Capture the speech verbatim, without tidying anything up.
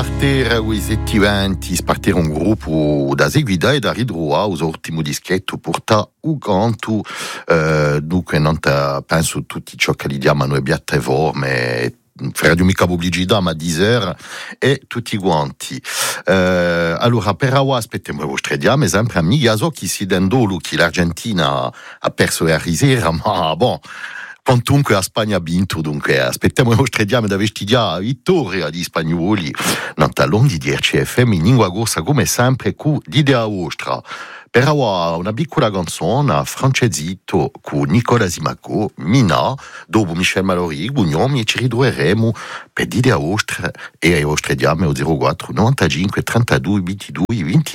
Spartera os attivanti, spartera un gruppo da seguida e da ridroa os ultimo dischetto porta u canto, eh, dunque non ta, penso tutti ciò che li chiamano e biatte vorme, Radio mica pubblicità, ma diser e tutti quanti. Eh, allora, per ora aspettiamo i vostri diami, sempre a Migaso, chi si dendolo, chi l'Argentina ha perso la risera, ma bon, quantunque la Spagna ha vinto, dunque aspettiamo i vostri diami da vestigia vittoria di spagnoli, non talon di D R C F M in lingua corsa come sempre con l'idea vostra. Per ora una piccola canzone francesito con Nicola Simaco, Mina, dopo Michel Mallory, Gugnomi e ci ridurremo per l'idea vostra e ai vostri diami al zero quattro novantacinque trentadue ventidue venti